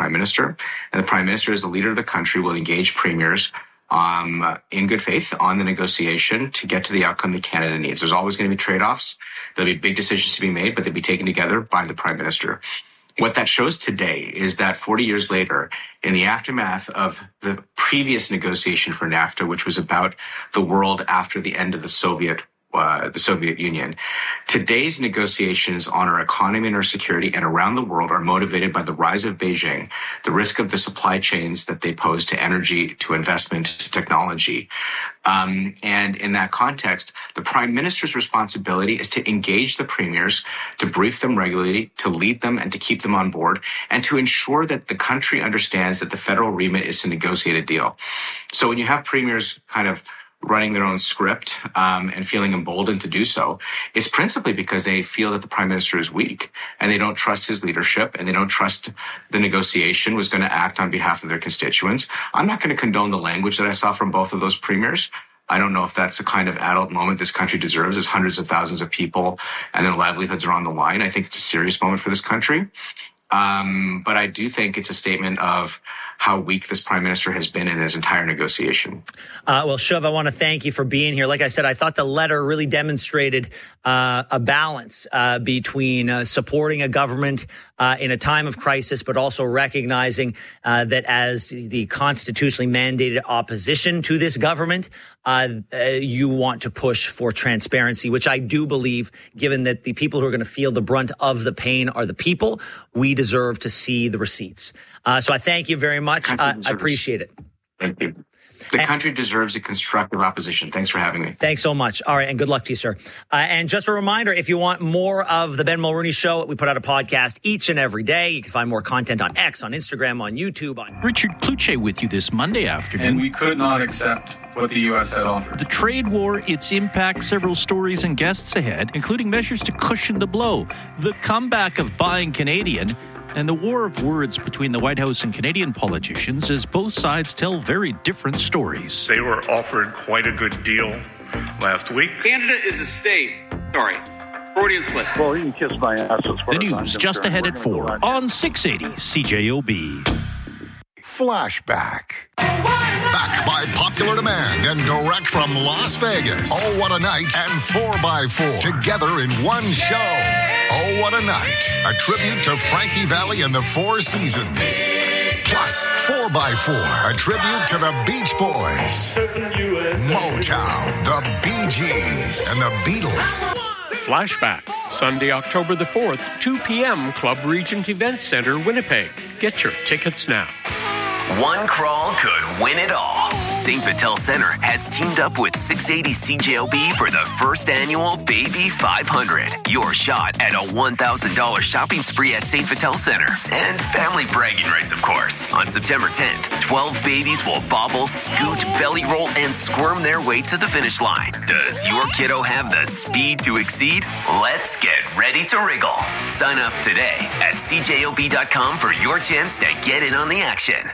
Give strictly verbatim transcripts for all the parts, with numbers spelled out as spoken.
prime minister. And the prime minister, as the leader of the country, will engage premiers um, in good faith on the negotiation to get to the outcome that Canada needs. There's always going to be trade-offs. There'll be big decisions to be made, but they'll be taken together by the prime minister. What that shows today is that forty years later, in the aftermath of the previous negotiation for NAFTA, which was about the world after the end of the Soviet Uh, the Soviet Union. Today's negotiations on our economy and our security and around the world are motivated by the rise of Beijing, the risk of the supply chains that they pose to energy, to investment, to technology. Um, and in that context, the prime minister's responsibility is to engage the premiers, to brief them regularly, to lead them and to keep them on board, and to ensure that the country understands that the federal remit is to negotiate a deal. So when you have premiers kind of running their own script um, and feeling emboldened to do so, it's principally because they feel that the prime minister is weak and they don't trust his leadership and they don't trust the negotiation was going to act on behalf of their constituents. I'm not going to condone the language that I saw from both of those premiers. I don't know if that's the kind of adult moment this country deserves as hundreds of thousands of people and their livelihoods are on the line. I think it's a serious moment for this country. Um, but I do think it's a statement of how weak this prime minister has been in his entire negotiation. Uh, well, Shiv, I want to thank you for being here. Like I said, I thought the letter really demonstrated uh, a balance uh, between uh, supporting a government uh, in a time of crisis, but also recognizing uh, that as the constitutionally mandated opposition to this government, uh, uh, you want to push for transparency, which I do believe, given that the people who are going to feel the brunt of the pain are the people, we deserve to see the receipts. Uh, so I thank you very much. Uh, I appreciate it. Thank you. The country deserves a constructive opposition. Thanks for having me. Thanks so much. All right, and good luck to you, sir. Uh, and just a reminder, if you want more of the Ben Mulroney Show, we put out a podcast each and every day. You can find more content on X, on Instagram, on YouTube. On Richard Kluche with you this Monday afternoon. And we could not accept what the U S had offered. The trade war, its impact, several stories and guests ahead, including measures to cushion the blow, the comeback of buying Canadian, and the war of words between the White House and Canadian politicians as both sides tell very different stories. They were offered quite a good deal last week. Canada is a state. Sorry. Freudian slip. Well, you can kiss my ass. The news just ahead at four on six eighty C J O B. Flashback. Back by popular demand and direct from Las Vegas. Oh, what a night and four by four together in one show. Oh, what a night. A tribute to Frankie Valli and the Four Seasons. Plus, four by four, a tribute to the Beach Boys, Motown, the Bee Gees, and the Beatles. Flashback, Sunday, October the fourth, two p.m., Club Regent Event Center, Winnipeg. Get your tickets now. One crawl could win it all. Saint Vital Center has teamed up with six eighty C J O B for the first annual Baby five hundred. Your shot at a one thousand dollars shopping spree at Saint Vital Center. And family bragging rights, of course. On September tenth, twelve babies will bobble, scoot, belly roll, and squirm their way to the finish line. Does your kiddo have the speed to exceed? Let's get ready to wriggle. Sign up today at C J O B dot com for your chance to get in on the action.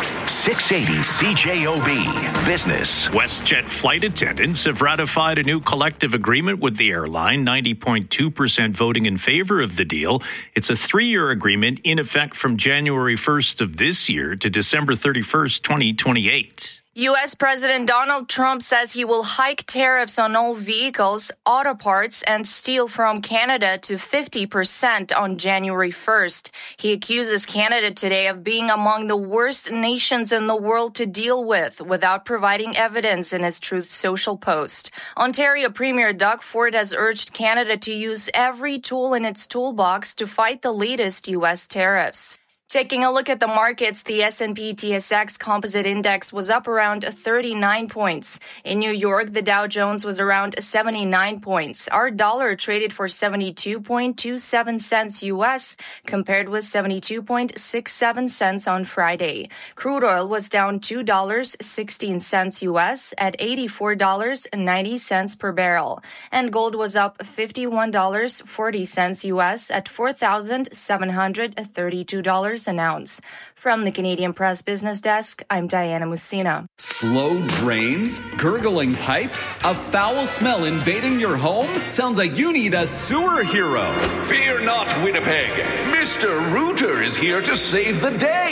six eighty C J O B Business. WestJet flight attendants have ratified a new collective agreement with the airline, ninety point two percent voting in favor of the deal. It's a three-year agreement in effect from January first of this year to December thirty-first, twenty twenty-eight. U S President Donald Trump says he will hike tariffs on all vehicles, auto parts, and steel from Canada to fifty percent on January first. He accuses Canada today of being among the worst nations in the world to deal with without providing evidence in his Truth Social post. Ontario Premier Doug Ford has urged Canada to use every tool in its toolbox to fight the latest U S tariffs. Taking a look at the markets, the S and P T S X Composite Index was up around thirty-nine points. In New York, the Dow Jones was around seventy-nine points. Our dollar traded for seventy-two point two seven cents U S, compared with seventy-two point six seven cents on Friday. Crude oil was down two dollars and sixteen cents U S at eighty-four dollars and ninety cents per barrel. And gold was up fifty-one dollars and forty cents U S at four thousand seven hundred thirty-two dollars an ounce. From the Canadian Press Business Desk, I'm Diana Musina. Slow drains? Gurgling pipes? A foul smell invading your home? Sounds like you need a sewer hero. Fear not, Winnipeg. Mister Rooter is here to save the day.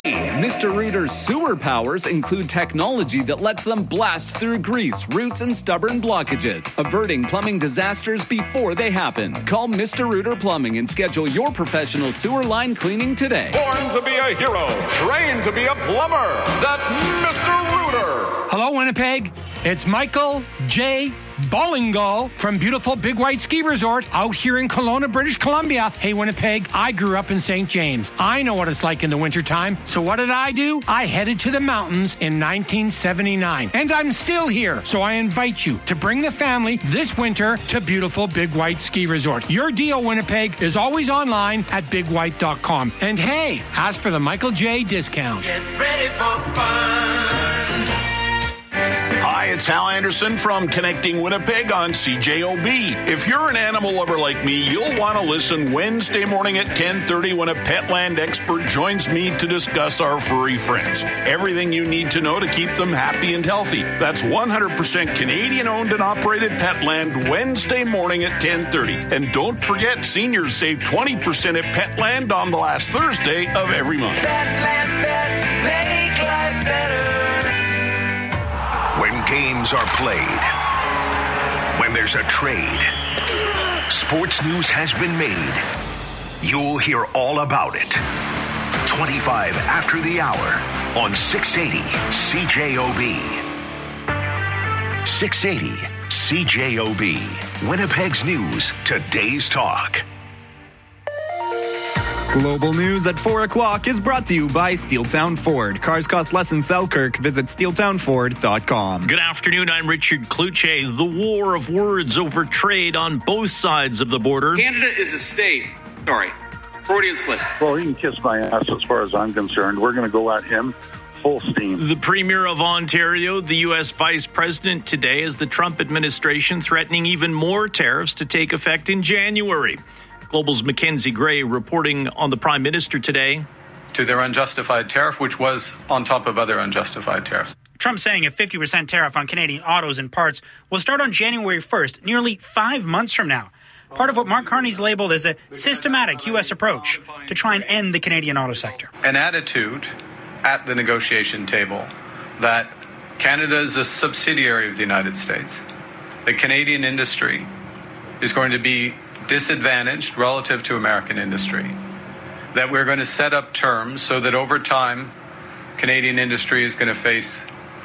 Mister Rooter's sewer powers include technology that lets them blast through grease, roots, and stubborn blockages, averting plumbing disasters before they happen. Call Mister Rooter Plumbing and schedule your professional sewer line cleaning today. Born to be a hero, trained to be a plumber. That's Mister Rooter. Hello, Winnipeg. It's Michael J. Ballingall from beautiful Big White Ski Resort out here in Kelowna, British Columbia. Hey, Winnipeg, I grew up in Saint James. I know what it's like in the wintertime. So what did I do? I headed to the mountains in nineteen seventy-nine. And I'm still here. So I invite you to bring the family this winter to beautiful Big White Ski Resort. Your deal, Winnipeg, is always online at big white dot com. And hey, ask for the Michael J. discount. Get ready for fun. Hi, it's Hal Anderson from Connecting Winnipeg on C J O B. If you're an animal lover like me, you'll want to listen Wednesday morning at ten thirty when a Petland expert joins me to discuss our furry friends. Everything you need to know to keep them happy and healthy. That's one hundred percent Canadian-owned and operated Petland Wednesday morning at ten thirty. And don't forget, seniors save twenty percent at Petland on the last Thursday of every month. Petland pets make life better. When games are played, when there's a trade, sports news has been made. You'll hear all about it. twenty-five after the hour on six eighty C J O B. six eighty C J O B. Winnipeg's News, today's talk. Global News at four o'clock is brought to you by Steeltown Ford. Cars cost less in Selkirk. Visit steeltown ford dot com. Good afternoon. I'm Richard Kluche. The war of words over trade on both sides of the border. Canada is a state. Sorry. Freudian slip. Well, he can kiss my ass as far as I'm concerned. We're going to go at him full steam. The Premier of Ontario, the U S Vice President today, as the Trump administration threatening even more tariffs to take effect in January. Global's Mackenzie Gray reporting on the Prime Minister today. To their unjustified tariff, which was on top of other unjustified tariffs. Trump saying a fifty percent tariff on Canadian autos and parts will start on January first, nearly five months from now. Part of what Mark Carney's labeled as a systematic U S approach to try and end the Canadian auto sector. An attitude at the negotiation table that Canada is a subsidiary of the United States. The Canadian industry is going to be disadvantaged relative to American industry, that we're going to set up terms so that over time Canadian industry is going to face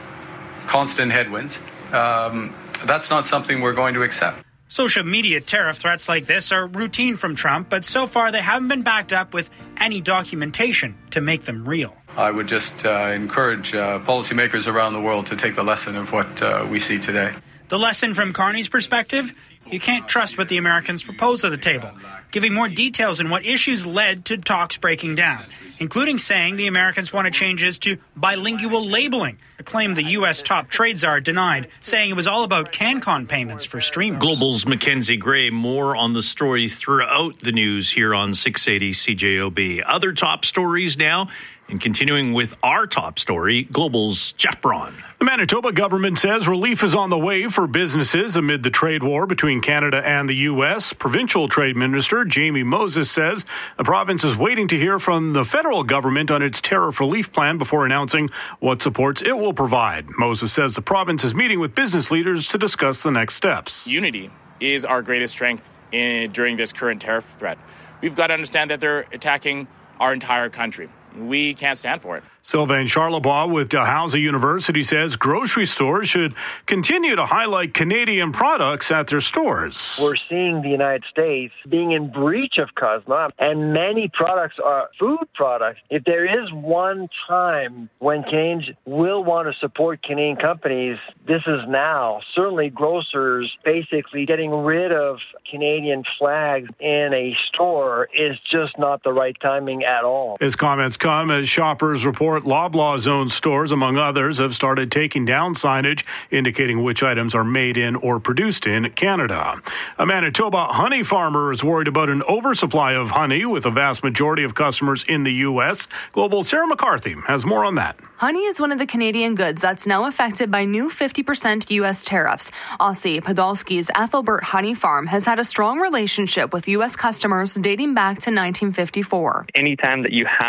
constant headwinds. Um, that's not something we're going to accept. Social media tariff threats like this are routine from Trump, but so far they haven't been backed up with any documentation to make them real. I would just uh, encourage uh, policymakers around the world to take the lesson of what uh, we see today. The lesson from Carney's perspective? You can't trust what the Americans propose at the table, giving more details on what issues led to talks breaking down, including saying the Americans wanted changes to bilingual labeling, a claim the U S top trade czar denied, saying it was all about CanCon payments for streamers. Global's Mackenzie Gray. More on the story throughout the news here on six eighty C J O B. Other top stories now. And continuing with our top story, Global's Jeff Braun. The Manitoba government says relief is on the way for businesses amid the trade war between Canada and the U S. Provincial Trade Minister Jamie Moses says the province is waiting to hear from the federal government on its tariff relief plan before announcing what supports it will provide. Moses says the province is meeting with business leaders to discuss the next steps. Unity is our greatest strength in, during this current tariff threat. We've got to understand that they're attacking our entire country. We can't stand for it. Sylvain Charlebois with Dalhousie University says grocery stores should continue to highlight Canadian products at their stores. We're seeing the United States being in breach of CUSMA, and many products are food products. If there is one time when Canadians will want to support Canadian companies, this is now. Certainly grocers basically getting rid of Canadian flags in a store is just not the right timing at all. His comments come as shoppers report Loblaw's own stores, among others, have started taking down signage indicating which items are made in or produced in Canada. A Manitoba honey farmer is worried about an oversupply of honey with a vast majority of customers in the U S. Global Sarah McCarthy has more on that. Honey is one of the Canadian goods that's now affected by new fifty percent U S tariffs. Aussie Podolsky's Ethelbert Honey Farm has had a strong relationship with U S customers dating back to nineteen fifty-four. Anytime that you have a surplus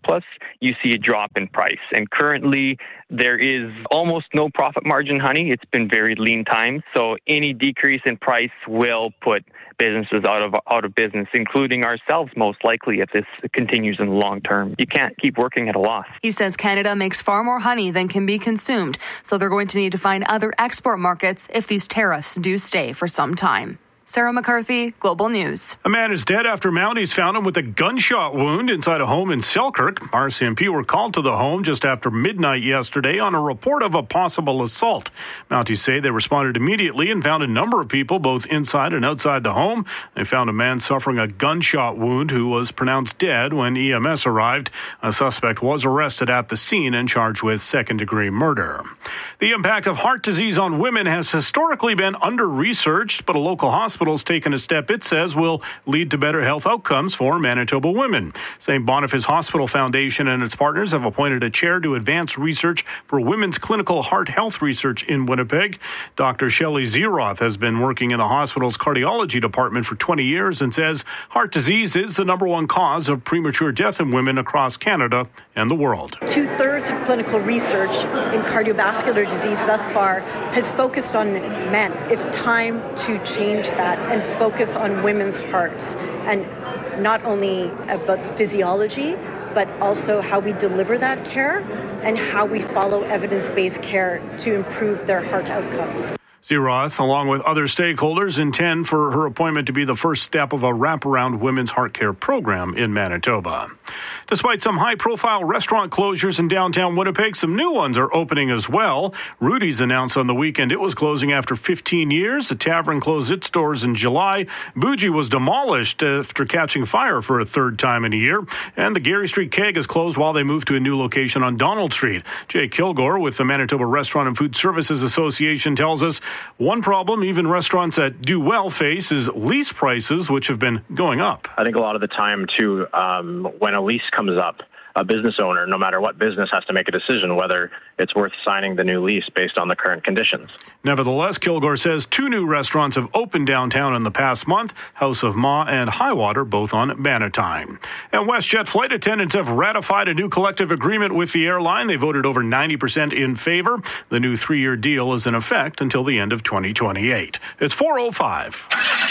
surplus, you see a drop in price. And currently, there is almost no profit margin, honey. It's been very lean times. So any decrease in price will put businesses out of out of business, including ourselves, most likely, if this continues in the long term. You can't keep working at a loss. He says Canada makes far more honey than can be consumed, so they're going to need to find other export markets if these tariffs do stay for some time. Sarah McCarthy, Global News. A man is dead after Mounties found him with a gunshot wound inside a home in Selkirk. R C M P were called to the home just after midnight yesterday on a report of a possible assault. Mounties say they responded immediately and found a number of people both inside and outside the home. They found a man suffering a gunshot wound who was pronounced dead when E M S arrived. A suspect was arrested at the scene and charged with second-degree murder. The impact of heart disease on women has historically been under-researched, but a local hospital Hospital's taken a step it says will lead to better health outcomes for Manitoba women. Saint Boniface Hospital Foundation and its partners have appointed a chair to advance research for women's clinical heart health research in Winnipeg. Doctor Shelley Zeroth has been working in the hospital's cardiology department for twenty years and says heart disease is the number one cause of premature death in women across Canada and the world. Two-thirds of clinical research in cardiovascular disease thus far has focused on men. It's time to change that and focus on women's hearts, and not only about the physiology, but also how we deliver that care and how we follow evidence-based care to improve their heart outcomes. Zeroth, along with other stakeholders, intend for her appointment to be the first step of a wraparound women's heart care program in Manitoba. Despite some high-profile restaurant closures in downtown Winnipeg, some new ones are opening as well. Rudy's announced on the weekend it was closing after fifteen years. The tavern closed its doors in July. Bougie was demolished after catching fire for a third time in a year. And the Gary Street Keg is closed while they move to a new location on Donald Street. Jay Kilgore with the Manitoba Restaurant and Food Services Association tells us one problem even restaurants that do well face is lease prices, which have been going up. I think a lot of the time, too, um, when a lease comes up, a business owner, no matter what business, has to make a decision whether it's worth signing the new lease based on the current conditions. Nevertheless, Kilgore says two new restaurants have opened downtown in the past month, House of Ma and Highwater, both on Bannatyne. And WestJet flight attendants have ratified a new collective agreement with the airline. They voted over ninety percent in favor. The new three-year deal is in effect until the end of twenty twenty-eight. It's four oh five.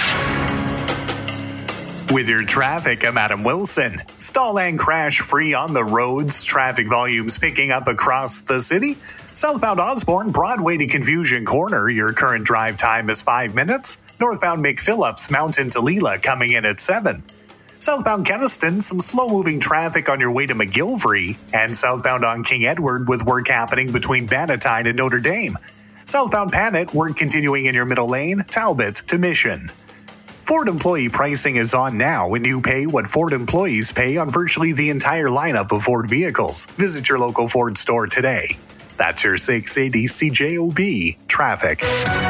With your traffic, I'm Adam Wilson. Stall and crash free on the roads. Traffic volumes picking up across the city. Southbound Osborne, Broadway to Confusion Corner. Your current drive time is five minutes. Northbound McPhillips, Mountain to Leela coming in at seven. Southbound Keniston, some slow-moving traffic on your way to McGillivray. And southbound on King Edward with work happening between Bannatyne and Notre Dame. Southbound Panet, work continuing in your middle lane. Talbot to Mission. Ford employee pricing is on now, and you pay what Ford employees pay on virtually the entire lineup of Ford vehicles. Visit your local Ford store today. That's your six eighty C J O B traffic.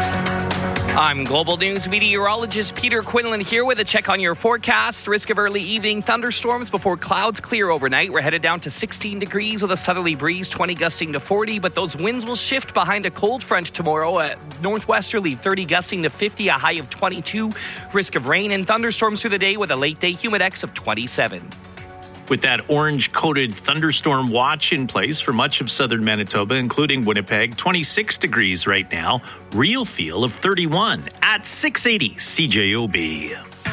I'm Global News meteorologist Peter Quinlan here with a check on your forecast. Risk of early evening thunderstorms before clouds clear overnight. We're headed down to sixteen degrees with a southerly breeze, twenty gusting to forty, but those winds will shift behind a cold front tomorrow. A northwesterly thirty gusting to fifty, a high of twenty-two. Risk of rain and thunderstorms through the day with a late day humidex of twenty-seven. With that orange-coated thunderstorm watch in place for much of southern Manitoba, including Winnipeg, twenty-six degrees right now, real feel of thirty-one at six eighty C J O B.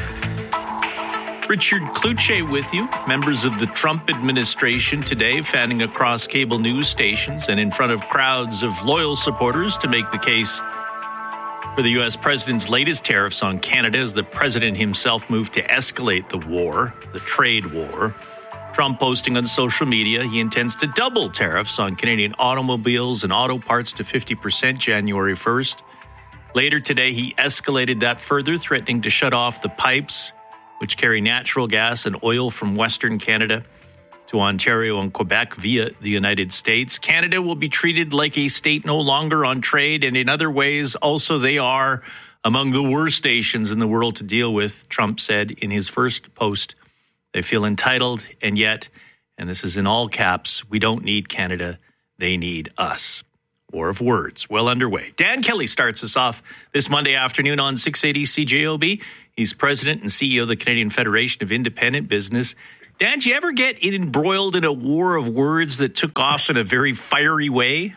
Richard Cloutier with you. Members of the Trump administration today fanning across cable news stations and in front of crowds of loyal supporters to make the case for the U S president's latest tariffs on Canada as the president himself moved to escalate the war, the trade war. Trump posting on social media he intends to double tariffs on Canadian automobiles and auto parts to fifty percent January first. Later today, he escalated that further, threatening to shut off the pipes which carry natural gas and oil from Western Canada to Ontario and Quebec via the United States. Canada will be treated like a state no longer on trade, and in other ways, also they are among the worst nations in the world to deal with, Trump said in his first post. They feel entitled, and yet, and this is in all caps, we don't need Canada, they need us. War of words, well underway. Dan Kelly starts us off this Monday afternoon on six eighty C J O B. He's president and C E O of the Canadian Federation of Independent Business. Dan, did you ever get embroiled in a war of words that took off in a very fiery way?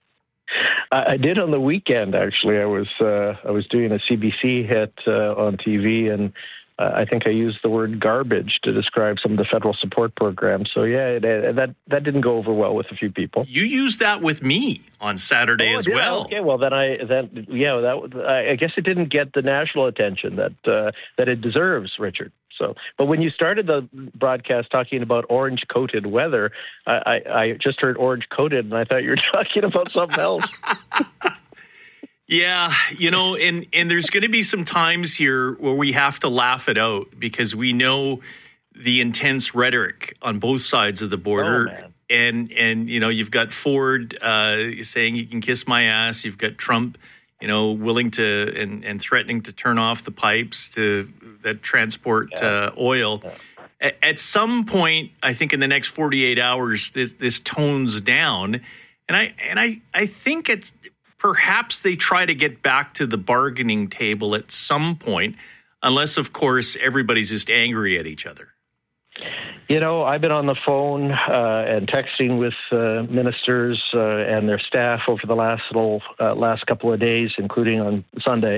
I did on the weekend, actually. I was uh, I was doing a C B C hit uh, on T V, and uh, I think I used the word garbage to describe some of the federal support programs. So, yeah, it, it, that that didn't go over well with a few people. You used that with me on Saturday oh, as did well. I? Okay, well, then I then yeah, that I guess it didn't get the national attention that uh, that it deserves, Richard. So, but when you started the broadcast talking about orange-coated weather, I, I, I just heard orange-coated, and I thought you were talking about something else. Yeah, you know, and, and there's going to be some times here where we have to laugh it out because we know the intense rhetoric on both sides of the border. Oh, man. And, and you know, you've got Ford uh, saying you can kiss my ass. You've got Trump, you know, willing to and, and threatening to turn off the pipes to that transport yeah. uh, oil. Yeah. At, at some point, I think in the next forty-eight hours, this, this tones down. And I and I, I think it's perhaps they try to get back to the bargaining table at some point, unless, of course, everybody's just angry at each other. You know, I've been on the phone uh, and texting with uh, ministers uh, and their staff over the last little uh, last couple of days, including on Sunday.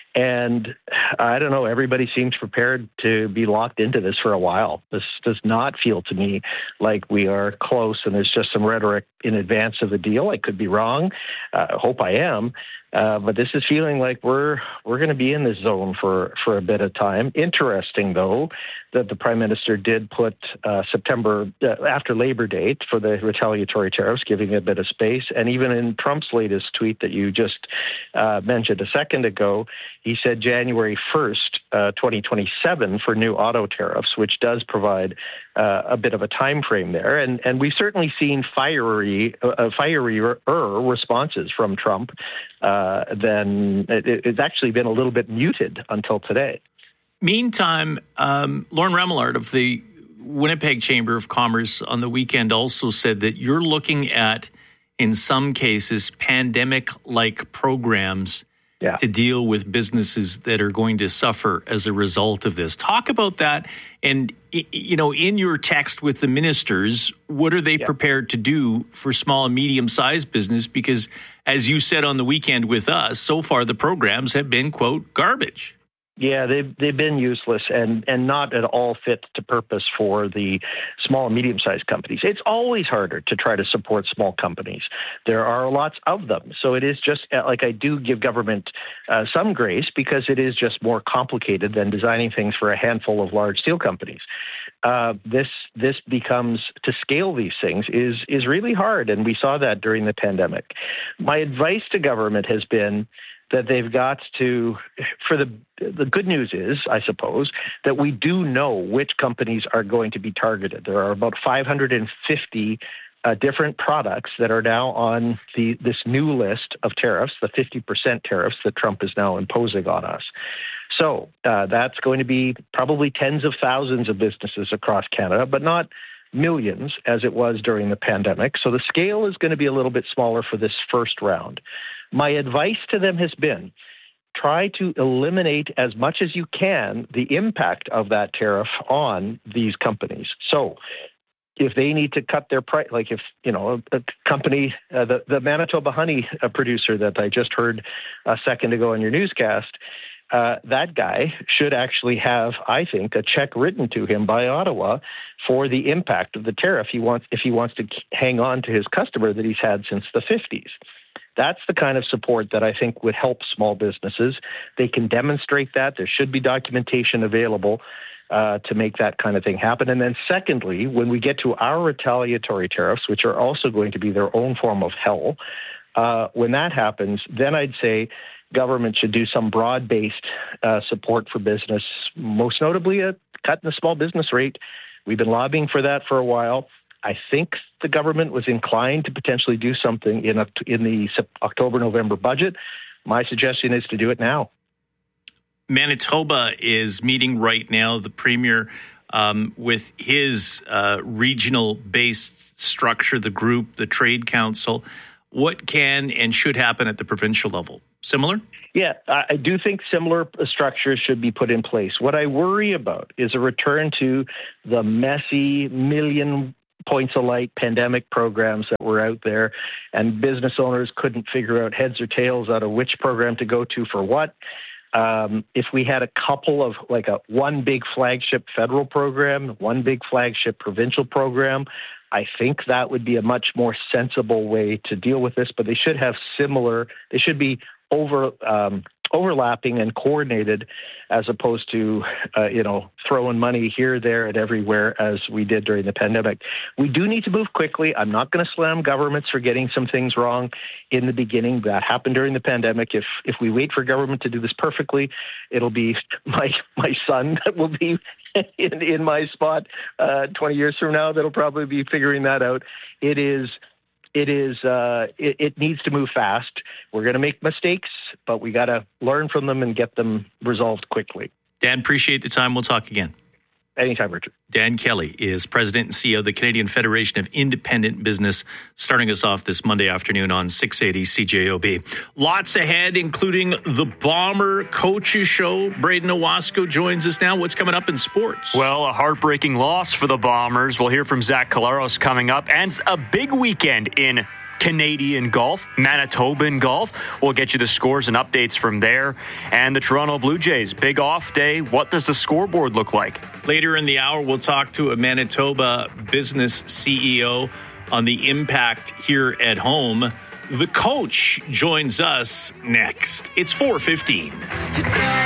And I don't know, everybody seems prepared to be locked into this for a while. This does not feel to me like we are close and there's just some rhetoric in advance of the deal. I could be wrong. I uh, hope I am. Uh, but this is feeling like we're we're going to be in this zone for, for a bit of time. Interesting, though, that the Prime Minister did put uh, September uh, after Labor Day for the retaliatory tariffs, giving a bit of space. And even in Trump's latest tweet that you just uh, mentioned a second ago, he said January first, uh, twenty twenty-seven for new auto tariffs, which does provide uh, a bit of a time frame there. And and we've certainly seen fiery, uh, fiery-er responses from Trump. Uh, then it, it's actually been a little bit muted until today. Meantime, um, Lauren Remillard of the Winnipeg Chamber of Commerce on the weekend also said that you're looking at, in some cases, pandemic-like programs yeah. to deal with businesses that are going to suffer as a result of this. Talk about that. And, you know, in your text with the ministers, what are they yeah. prepared to do for small and medium-sized business? Because, as you said on the weekend with us, so far the programs have been, quote, garbage. Yeah, they've, they've been useless and, and not at all fit to purpose for the small and medium-sized companies. It's always harder to try to support small companies. There are lots of them. So it is just like I do give government uh, some grace because it is just more complicated than designing things for a handful of large steel companies. Uh, this this becomes, to scale these things is is really hard, and we saw that during the pandemic. My advice to government has been that they've got to, for the the good news is, I suppose, that we do know which companies are going to be targeted. There are about five hundred fifty uh, different products that are now on the this new list of tariffs, the fifty percent tariffs that Trump is now imposing on us. So uh, that's going to be probably tens of thousands of businesses across Canada, but not millions as it was during the pandemic. So the scale is going to be a little bit smaller for this first round. My advice to them has been try to eliminate as much as you can the impact of that tariff on these companies. So if they need to cut their price, like if, you know, a, a company, uh, the, the Manitoba honey uh, producer that I just heard a second ago on your newscast, Uh, that guy should actually have, I think, a check written to him by Ottawa for the impact of the tariff he wants if he wants to hang on to his customer that he's had since the fifties. That's the kind of support that I think would help small businesses. They can demonstrate that. There should be documentation available uh, to make that kind of thing happen. And then secondly, when we get to our retaliatory tariffs, which are also going to be their own form of hell, uh, when that happens, then I'd say government should do some broad-based uh, support for business, most notably a cut in the small business rate. We've been lobbying for that for a while. I think the government was inclined to potentially do something in, a, in the October-November budget. My suggestion is to do it now. Manitoba is meeting right now, the Premier, um, with his uh, regional-based structure, the group, the Trade Council, what can and should happen at the provincial level? Similar? Yeah, I do think similar structures should be put in place. What I worry about is a return to the messy million points alike pandemic programs that were out there, and business owners couldn't figure out heads or tails out of which program to go to for what. Um, if we had a couple of, like a one big flagship federal program, one big flagship provincial program, I think that would be a much more sensible way to deal with this. But they should have similar, they should be over um, overlapping and coordinated, as opposed to, uh, you know, throwing money here, there, and everywhere as we did during the pandemic. We do need to move quickly. I'm not going to slam governments for getting some things wrong in the beginning. That happened during the pandemic. If if we wait for government to do this perfectly, it'll be my my son that will be in, in my spot uh, twenty years from now that'll probably be figuring that out. It is It is. Uh, it, it needs to move fast. We're going to make mistakes, but we got to learn from them and get them resolved quickly. Dan, appreciate the time. We'll talk again. Anytime, Richard. Dan Kelly is President and C E O of the Canadian Federation of Independent Business, starting us off this Monday afternoon on six eighty C J O B. Lots ahead, including the Bomber Coaches Show. Braden Owasco joins us now. What's coming up in sports? Well, a heartbreaking loss for the Bombers. We'll hear from Zach Collaros coming up. And a big weekend in Canadian golf, Manitoban golf. We'll get you the scores and updates from there. And the Toronto Blue Jays, big off day. What does the scoreboard look like? Later in the hour, we'll talk to a Manitoba business C E O on the impact here at home. The coach joins us next. It's four fifteen.